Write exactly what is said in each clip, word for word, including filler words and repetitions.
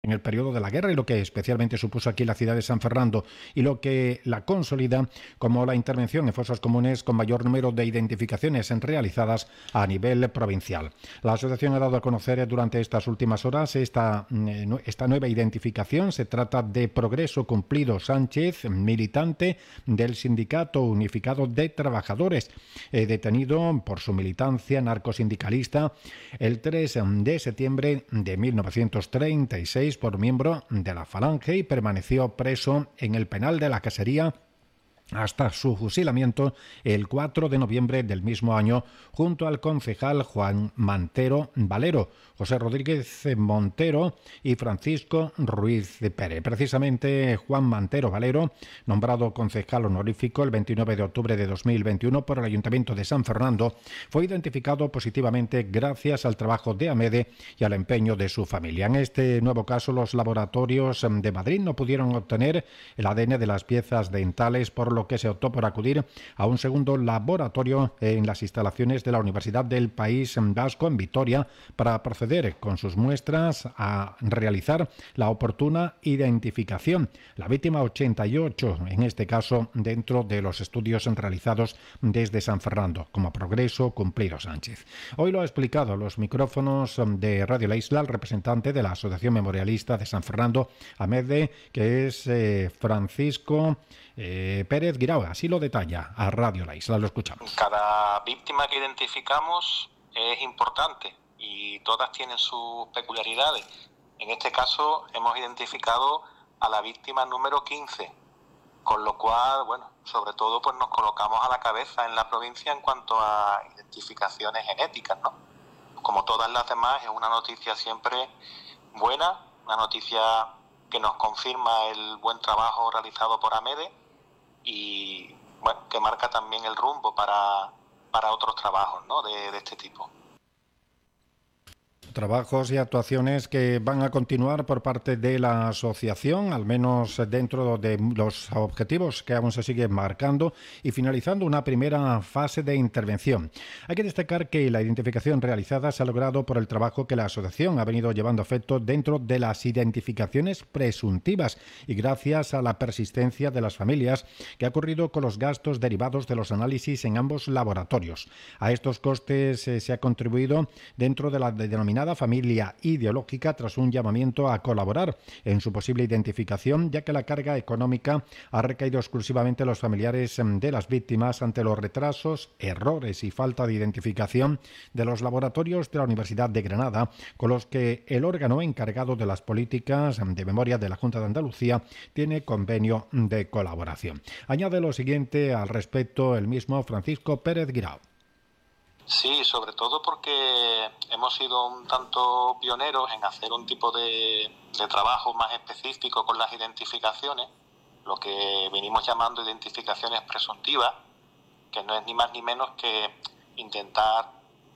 en el periodo de la guerra y lo que especialmente supuso aquí la ciudad de San Fernando y lo que la consolida como la intervención en fosas comunes con mayor número de identificaciones realizadas a nivel provincial. La asociación ha dado a conocer durante estas últimas horas esta, esta nueva identificación. Se trata de Progreso Cumplido Sánchez, militante del Sindicato Unificado de Trabajadores, eh, detenido por su militancia narcosindicalista el tres de septiembre de mil novecientos treinta y seis por miembro de la Falange y permaneció preso en el penal de la Casería hasta su fusilamiento el cuatro de noviembre del mismo año junto al concejal Juan Mantero Valero, José Rodríguez Montero y Francisco Ruiz de Pérez. Precisamente Juan Mantero Valero, nombrado concejal honorífico el veintinueve de octubre de dos mil veintiuno por el Ayuntamiento de San Fernando, fue identificado positivamente gracias al trabajo de AMEDE y al empeño de su familia. En este nuevo caso, los laboratorios de Madrid no pudieron obtener el A D N de las piezas dentales, por lo que se optó por acudir a un segundo laboratorio en las instalaciones de la Universidad del País Vasco en Vitoria para proceder con sus muestras a realizar la oportuna identificación. La víctima ochenta y ocho, en este caso, dentro de los estudios realizados desde San Fernando, como Progreso Cumplido Sánchez. Hoy lo ha explicado a los micrófonos de Radio La Isla el representante de la Asociación Memorialista de San Fernando, AMEDE, que es eh, Francisco eh, Pérez Guirao. Así lo detalla a Radio La Isla. Lo escuchamos. Cada víctima que identificamos es importante y todas tienen sus peculiaridades. En este caso hemos identificado a la víctima número quince, con lo cual, bueno, sobre todo pues nos colocamos a la cabeza en la provincia en cuanto a identificaciones genéticas, ¿no? Como todas las demás, es una noticia siempre buena, una noticia que nos confirma el buen trabajo realizado por AMEDE y, bueno, que marca también el rumbo para, para otros trabajos, ¿no?, de, de este tipo. Trabajos y actuaciones que van a continuar por parte de la asociación, al menos dentro de los objetivos que aún se siguen marcando y finalizando una primera fase de intervención. Hay que destacar que la identificación realizada se ha logrado por el trabajo que la asociación ha venido llevando a efecto dentro de las identificaciones presuntivas y gracias a la persistencia de las familias que ha ocurrido con los gastos derivados de los análisis en ambos laboratorios. A estos costes eh, se ha contribuido dentro de la denominada familia ideológica tras un llamamiento a colaborar en su posible identificación, ya que la carga económica ha recaído exclusivamente en los familiares de las víctimas ante los retrasos, errores y falta de identificación de los laboratorios de la Universidad de Granada, con los que el órgano encargado de las políticas de memoria de la Junta de Andalucía tiene convenio de colaboración. Añade lo siguiente al respecto el mismo Francisco Pérez Guirao. Sí, sobre todo porque hemos sido un tanto pioneros en hacer un tipo de, de trabajo más específico con las identificaciones, lo que venimos llamando identificaciones presuntivas, que no es ni más ni menos que intentar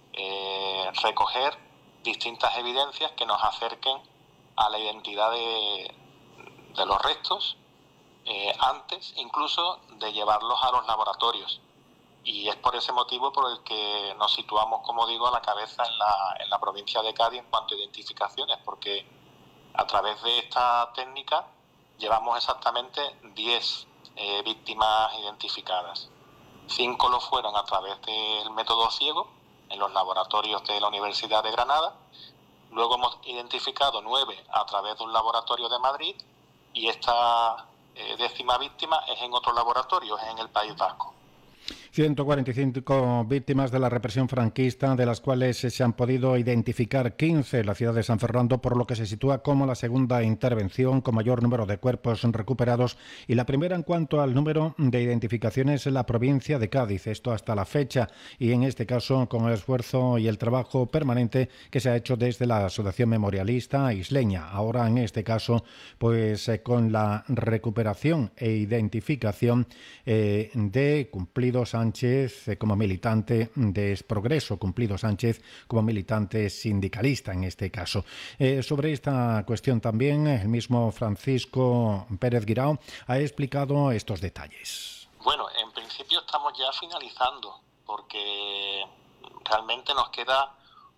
eh, recoger distintas evidencias que nos acerquen a la identidad de, de los restos eh, antes incluso de llevarlos a los laboratorios. Y es por ese motivo por el que nos situamos, como digo, a la cabeza en la, en la provincia de Cádiz en cuanto a identificaciones, porque a través de esta técnica llevamos exactamente diez eh, víctimas identificadas. Cinco lo fueron a través del método ciego en los laboratorios de la Universidad de Granada. Luego hemos identificado nueve a través de un laboratorio de Madrid y esta eh, décima víctima es en otro laboratorio, es en el País Vasco. ciento cuarenta y cinco víctimas de la represión franquista, de las cuales se han podido identificar quince en la ciudad de San Fernando, por lo que se sitúa como la segunda intervención con mayor número de cuerpos recuperados y la primera en cuanto al número de identificaciones en la provincia de Cádiz. Esto hasta la fecha y en este caso con el esfuerzo y el trabajo permanente que se ha hecho desde la Asociación Memorialista Isleña. Ahora en este caso pues eh, con la recuperación e identificación eh, de Cumplido Sánchez Sánchez como militante de Progreso, Cumplido Sánchez como militante sindicalista en este caso. Eh, sobre esta cuestión también el mismo Francisco Pérez Guirao ha explicado estos detalles. Bueno, en principio estamos ya finalizando porque realmente nos queda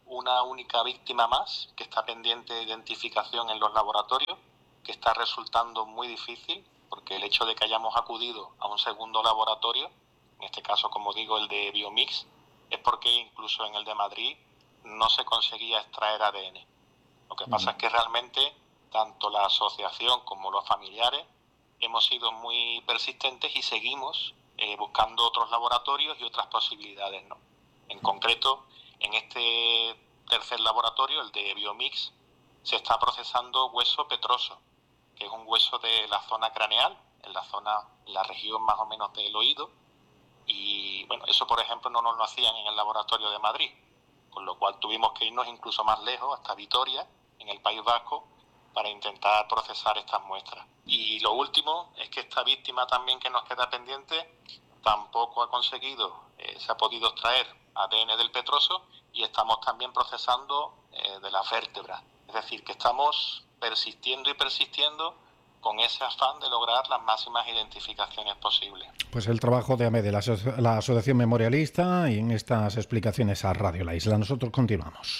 una única víctima más que está pendiente de identificación en los laboratorios, que está resultando muy difícil, porque el hecho de que hayamos acudido a un segundo laboratorio, en este caso, como digo, el de Biomix, es porque incluso en el de Madrid no se conseguía extraer A D N. Lo que pasa uh-huh. es que realmente tanto la asociación como los familiares hemos sido muy persistentes y seguimos eh, buscando otros laboratorios y otras posibilidades, ¿no? En concreto, en este tercer laboratorio, el de Biomix, se está procesando hueso petroso, que es un hueso de la zona craneal, en la zona, en la región más o menos del oído, y bueno, eso por ejemplo no nos lo hacían en el laboratorio de Madrid, con lo cual tuvimos que irnos incluso más lejos, hasta Vitoria, en el País Vasco, para intentar procesar estas muestras. Y lo último es que esta víctima también que nos queda pendiente tampoco ha conseguido, eh, se ha podido extraer A D N del petroso, y estamos también procesando eh, de las vértebras. Es decir, que estamos persistiendo y persistiendo con ese afán de lograr las máximas identificaciones posibles. Pues el trabajo de AMEDE, la, aso- la Asociación Memorialista, y en estas explicaciones a Radio La Isla. Nosotros continuamos.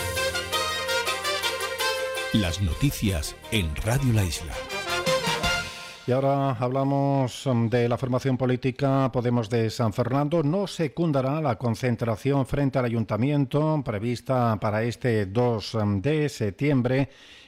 Las noticias en Radio La Isla. Y ahora hablamos de la formación política Podemos de San Fernando. No secundará la concentración frente al ayuntamiento prevista para este dos de septiembre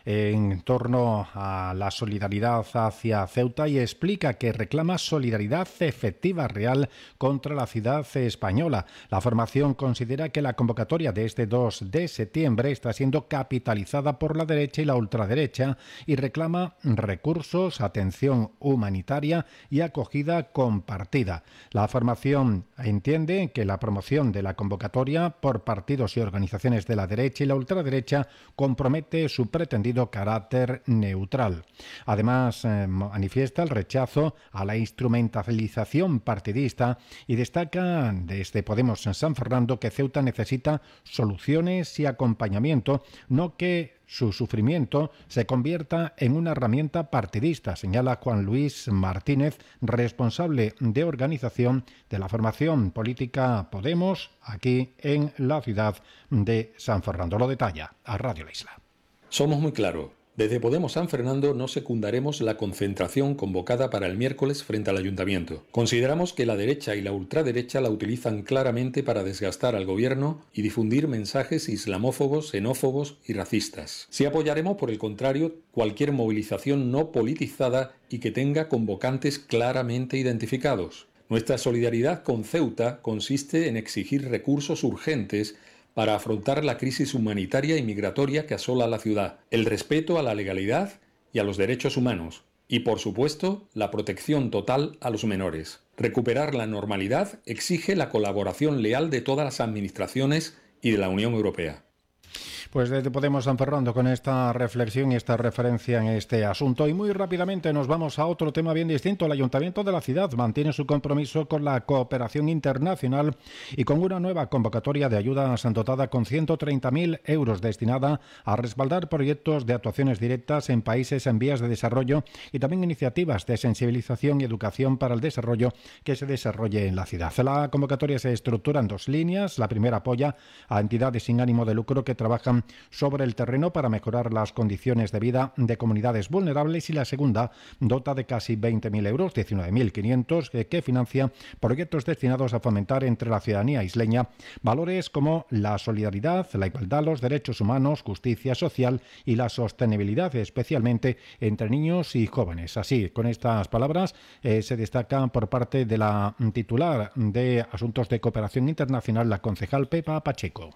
en torno a la solidaridad hacia Ceuta, y explica que reclama solidaridad efectiva, real, contra la ciudad española. La formación considera que la convocatoria de este dos de septiembre está siendo capitalizada por la derecha y la ultraderecha, y reclama recursos, atención humanitaria y acogida compartida. La formación entiende que la promoción de la convocatoria por partidos y organizaciones de la derecha y la ultraderecha compromete su pretendido carácter neutral. Además, eh, manifiesta el rechazo a la instrumentalización partidista y destaca desde Podemos en San Fernando que Ceuta necesita soluciones y acompañamiento, no que su sufrimiento se convierta en una herramienta partidista, señala Juan Luis Martínez, responsable de organización de la formación política Podemos aquí en la ciudad de San Fernando. Lo detalla a Radio La Isla. Somos muy claros. Desde Podemos San Fernando no secundaremos la concentración convocada para el miércoles frente al ayuntamiento. Consideramos que la derecha y la ultraderecha la utilizan claramente para desgastar al gobierno y difundir mensajes islamófobos, xenófobos y racistas. Sí apoyaremos, por el contrario, cualquier movilización no politizada y que tenga convocantes claramente identificados. Nuestra solidaridad con Ceuta consiste en exigir recursos urgentes para afrontar la crisis humanitaria y migratoria que asola la ciudad, el respeto a la legalidad y a los derechos humanos, y por supuesto, la protección total a los menores. Recuperar la normalidad exige la colaboración leal de todas las administraciones y de la Unión Europea. Pues desde Podemos San Fernando con esta reflexión y esta referencia en este asunto. Y muy rápidamente nos vamos a otro tema bien distinto. El Ayuntamiento de la ciudad mantiene su compromiso con la cooperación internacional y con una nueva convocatoria de ayudas dotada con ciento treinta mil euros destinada a respaldar proyectos de actuaciones directas en países en vías de desarrollo y también iniciativas de sensibilización y educación para el desarrollo que se desarrolle en la ciudad. La convocatoria se estructura en dos líneas. La primera apoya a entidades sin ánimo de lucro que trabajan sobre el terreno para mejorar las condiciones de vida de comunidades vulnerables, y la segunda dota de casi veinte mil euros, diecinueve mil quinientos, que, que financia proyectos destinados a fomentar entre la ciudadanía isleña valores como la solidaridad, la igualdad, los derechos humanos, justicia social y la sostenibilidad, especialmente entre niños y jóvenes. Así, con estas palabras, eh, se destaca por parte de la titular de Asuntos de Cooperación Internacional, la concejal Pepa Pacheco.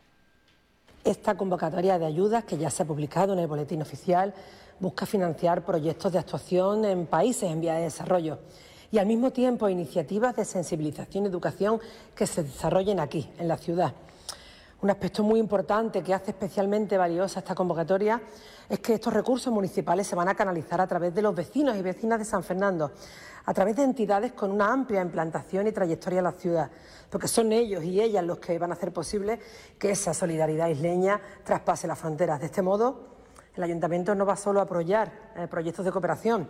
Esta convocatoria de ayudas, que ya se ha publicado en el boletín oficial, busca financiar proyectos de actuación en países en vías de desarrollo y al mismo tiempo iniciativas de sensibilización y educación que se desarrollen aquí, en la ciudad. Un aspecto muy importante que hace especialmente valiosa esta convocatoria es que estos recursos municipales se van a canalizar a través de los vecinos y vecinas de San Fernando, a través de entidades con una amplia implantación y trayectoria en la ciudad, porque son ellos y ellas los que van a hacer posible que esa solidaridad isleña traspase las fronteras. De este modo, el Ayuntamiento no va solo a apoyar eh, proyectos de cooperación,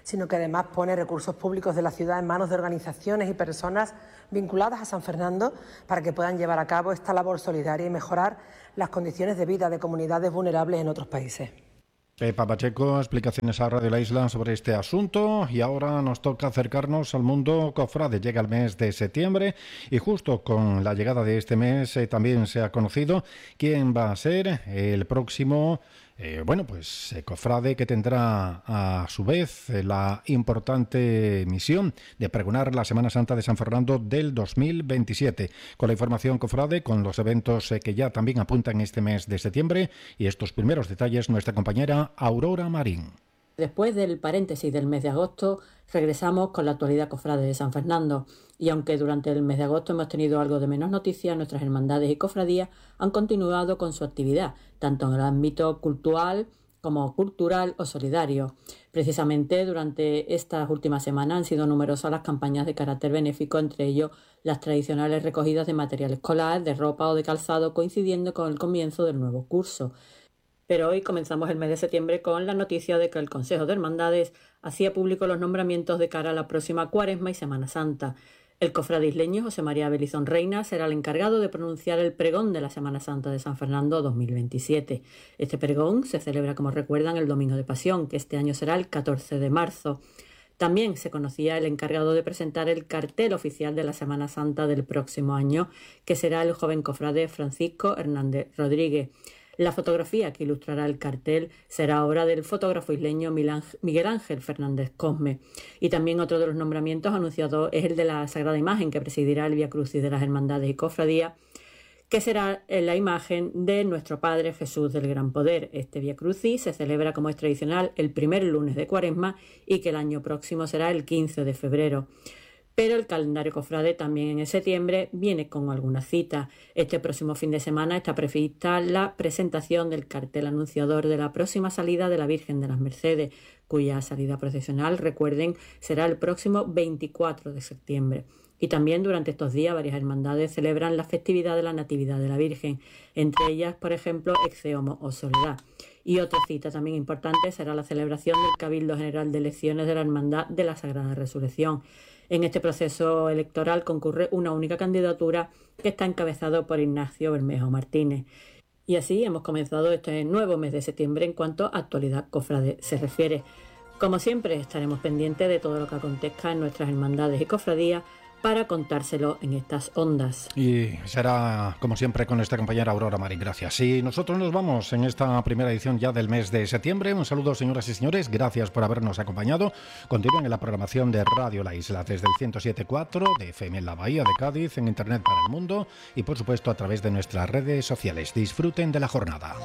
sino que además pone recursos públicos de la ciudad en manos de organizaciones y personas vinculadas a San Fernando para que puedan llevar a cabo esta labor solidaria y mejorar las condiciones de vida de comunidades vulnerables en otros países. Pepa Pacheco, explicaciones a Radio La Isla sobre este asunto. Y ahora nos toca acercarnos al mundo cofrade. Llega el mes de septiembre y justo con la llegada de este mes eh, también se ha conocido quién va a ser el próximo Eh, bueno, pues eh, cofrade que tendrá a su vez eh, la importante misión de pregonar la Semana Santa de San Fernando del dos mil veintisiete. Con la información cofrade, con los eventos eh, que ya también apuntan este mes de septiembre y estos primeros detalles, nuestra compañera Aurora Marín. Después del paréntesis del mes de agosto, regresamos con la actualidad cofrade de San Fernando. Y aunque durante el mes de agosto hemos tenido algo de menos noticias, nuestras hermandades y cofradías han continuado con su actividad, tanto en el ámbito cultural como cultural o solidario. Precisamente durante estas últimas semanas han sido numerosas las campañas de carácter benéfico, entre ellos las tradicionales recogidas de material escolar, de ropa o de calzado, coincidiendo con el comienzo del nuevo curso. Pero hoy comenzamos el mes de septiembre con la noticia de que el Consejo de Hermandades hacía público los nombramientos de cara a la próxima Cuaresma y Semana Santa. El cofrade isleño José María Belizón Reina será el encargado de pronunciar el pregón de la Semana Santa de San Fernando dos mil veintisiete. Este pregón se celebra, como recuerdan, el Domingo de Pasión, que este año será el catorce de marzo. También se conocía el encargado de presentar el cartel oficial de la Semana Santa del próximo año, que será el joven cofrade Francisco Hernández Rodríguez. La fotografía que ilustrará el cartel será obra del fotógrafo isleño Miguel Ángel Fernández Cosme. Y también otro de los nombramientos anunciados es el de la Sagrada Imagen, que presidirá el Vía Crucis de las Hermandades y Cofradías, que será la imagen de nuestro Padre Jesús del Gran Poder. Este Vía Crucis se celebra, como es tradicional, el primer lunes de Cuaresma y que el año próximo será el quince de febrero. Pero el calendario cofrade también en septiembre viene con algunas citas. Este próximo fin de semana está prevista la presentación del cartel anunciador de la próxima salida de la Virgen de las Mercedes, cuya salida procesional, recuerden, será el próximo veinticuatro de septiembre. Y también durante estos días varias hermandades celebran la festividad de la Natividad de la Virgen, entre ellas, por ejemplo, Exeomo o Soledad. Y otra cita también importante será la celebración del Cabildo General de Elecciones de la Hermandad de la Sagrada Resurrección. En este proceso electoral concurre una única candidatura que está encabezado por Ignacio Bermejo Martínez. Y así hemos comenzado este nuevo mes de septiembre en cuanto a actualidad cofrade se refiere. Como siempre, estaremos pendientes de todo lo que acontezca en nuestras hermandades y cofradías para contárselo en estas ondas. Y será, como siempre, con esta compañera Aurora Marín. Gracias. Y nosotros nos vamos en esta primera edición ya del mes de septiembre. Un saludo, señoras y señores. Gracias por habernos acompañado. Continúen en la programación de Radio La Isla desde el ciento siete punto cuatro de F M en la Bahía de Cádiz, en Internet para el mundo y, por supuesto, a través de nuestras redes sociales. Disfruten de la jornada.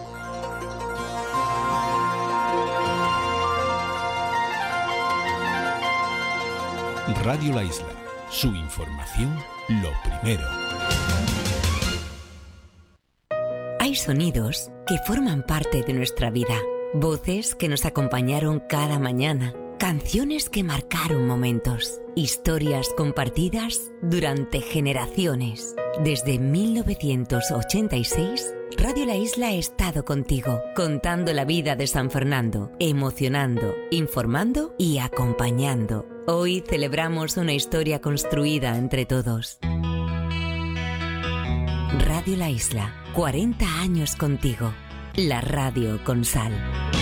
Radio La Isla. Su información, lo primero. Hay sonidos que forman parte de nuestra vida, voces que nos acompañaron cada mañana, canciones que marcaron momentos, historias compartidas durante generaciones. Desde mil novecientos ochenta y seis, Radio La Isla ha estado contigo, contando la vida de San Fernando, emocionando, informando y acompañando. Hoy celebramos una historia construida entre todos. Radio La Isla, cuarenta años contigo. La radio con sal.